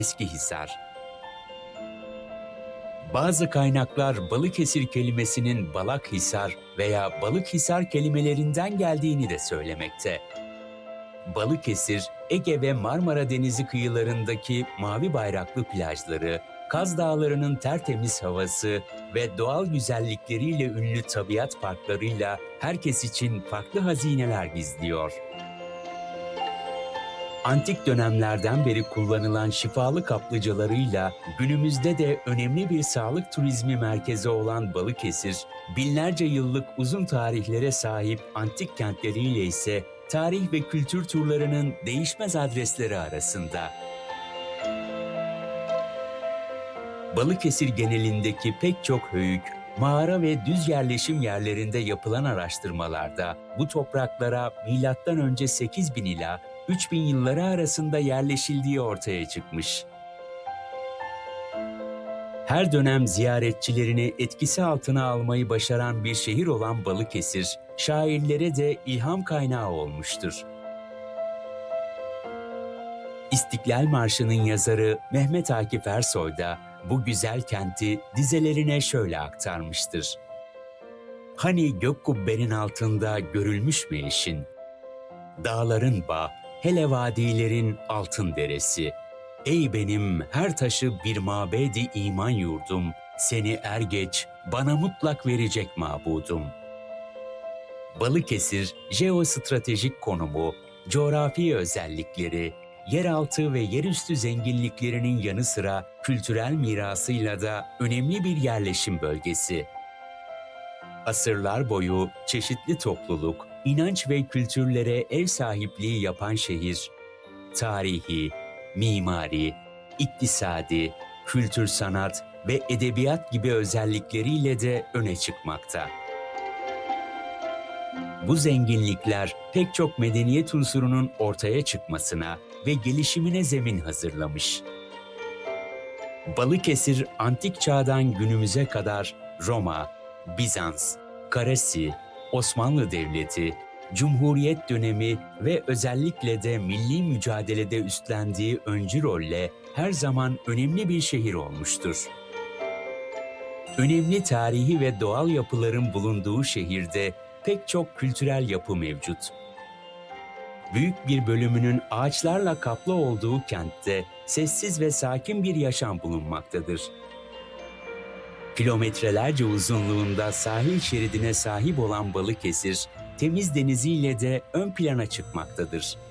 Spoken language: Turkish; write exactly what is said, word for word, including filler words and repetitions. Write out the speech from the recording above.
Eskihisar. Bazı kaynaklar Balıkesir kelimesinin Balakhisar veya Balıkhisar kelimelerinden geldiğini de söylemekte. Balıkesir, Ege ve Marmara Denizi kıyılarındaki mavi bayraklı plajları, Kaz Dağları'nın tertemiz havası ve doğal güzellikleriyle ünlü tabiat parklarıyla herkes için farklı hazineler gizliyor. Antik dönemlerden beri kullanılan şifalı kaplıcalarıyla günümüzde de önemli bir sağlık turizmi merkezi olan Balıkesir, binlerce yıllık uzun tarihlere sahip antik kentleriyle ise tarih ve kültür turlarının değişmez adresleri arasında. Balıkesir genelindeki pek çok höyük, mağara ve düz yerleşim yerlerinde yapılan araştırmalarda bu topraklara milattan önce sekiz bin ila üç bin yılları arasında yerleşildiği ortaya çıkmış. Her dönem ziyaretçilerini etkisi altına almayı başaran bir şehir olan Balıkesir, şairlere de ilham kaynağı olmuştur. İstiklal Marşı'nın yazarı Mehmet Akif Ersoy da bu güzel kenti dizelerine şöyle aktarmıştır. Hani gök kubbenin altında görülmüş mü eşin? Dağların bağ, hele vadilerin altın deresi. Ey benim her taşı bir mabedi iman yurdum, seni er geç bana mutlak verecek mabudum. Balıkesir, jeostratejik konumu, coğrafi özellikleri, yeraltı ve yerüstü zenginliklerinin yanı sıra kültürel mirasıyla da önemli bir yerleşim bölgesi. Asırlar boyu çeşitli topluluk, inanç ve kültürlere ev sahipliği yapan şehir, tarihi, mimari, iktisadi, kültür sanat ve edebiyat gibi özellikleriyle de öne çıkmakta. Bu zenginlikler pek çok medeniyet unsurunun ortaya çıkmasına ve gelişimine zemin hazırlamış. Balıkesir, antik çağdan günümüze kadar Roma, Bizans, Karasi, Osmanlı Devleti, Cumhuriyet dönemi ve özellikle de milli mücadelede üstlendiği öncü rolle her zaman önemli bir şehir olmuştur. Önemli tarihi ve doğal yapıların bulunduğu şehirde pek çok kültürel yapı mevcut. Büyük bir bölümünün ağaçlarla kaplı olduğu kentte sessiz ve sakin bir yaşam bulunmaktadır. Kilometrelerce uzunluğunda sahil şeridine sahip olan Balıkesir, temiz deniziyle de ön plana çıkmaktadır.